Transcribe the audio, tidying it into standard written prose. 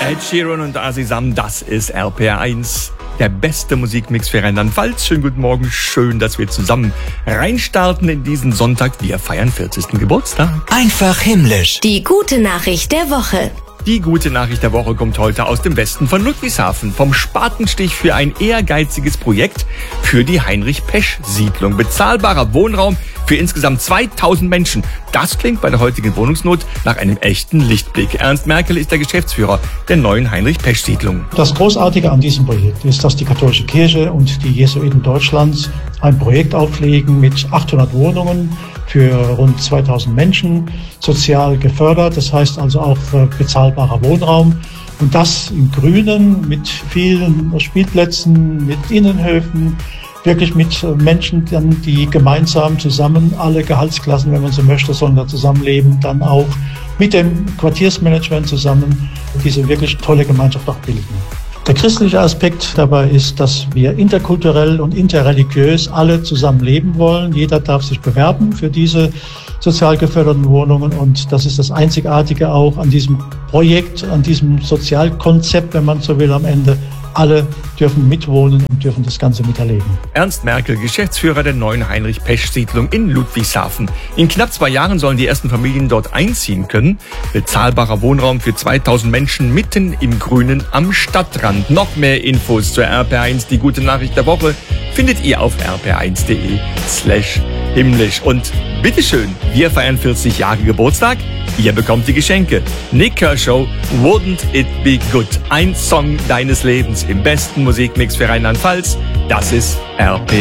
Ed Sheeran und Azizam, das ist RPR1, der beste Musikmix für Rheinland-Pfalz. Schönen guten Morgen, schön, dass wir zusammen reinstarten in diesen Sonntag. Wir feiern 40. Geburtstag. Einfach himmlisch. Die gute Nachricht der Woche. Die gute Nachricht der Woche kommt heute aus dem Westen von Ludwigshafen. Vom Spatenstich für ein ehrgeiziges Projekt für die Heinrich-Pesch-Siedlung. Bezahlbarer Wohnraum für insgesamt 2000 Menschen. Das klingt bei der heutigen Wohnungsnot nach einem echten Lichtblick. Ernst Merkel ist der Geschäftsführer der neuen Heinrich-Pesch-Siedlung. Das Großartige an diesem Projekt ist, dass die katholische Kirche und die Jesuiten Deutschlands ein Projekt auflegen mit 800 Wohnungen für rund 2000 Menschen, sozial gefördert, das heißt also auch bezahlbarer Wohnraum. Und das im Grünen mit vielen Spielplätzen, mit Innenhöfen, wirklich mit Menschen, die gemeinsam zusammen, alle Gehaltsklassen, wenn man so möchte, sollen da zusammenleben, dann auch mit dem Quartiersmanagement zusammen diese wirklich tolle Gemeinschaft auch bilden. Der christliche Aspekt dabei ist, dass wir interkulturell und interreligiös alle zusammen leben wollen. Jeder darf sich bewerben für diese sozial geförderten Wohnungen und das ist das Einzigartige auch an diesem Projekt, an diesem Sozialkonzept, wenn man so will, am Ende. Alle dürfen mitwohnen und dürfen das Ganze miterleben. Ernst Merkel, Geschäftsführer der neuen Heinrich-Pesch-Siedlung in Ludwigshafen. In knapp 2 Jahren sollen die ersten Familien dort einziehen können. Bezahlbarer Wohnraum für 2000 Menschen mitten im Grünen am Stadtrand. Noch mehr Infos zur RPR1, die gute Nachricht der Woche, findet ihr auf rpr1.de/himmlisch. Und bitteschön, wir feiern 40 Jahre Geburtstag. Ihr bekommt die Geschenke. Nick Kershaw, Wouldn't It Be Good? Ein Song deines Lebens im besten Musikmix für Rheinland-Pfalz. Das ist RPR.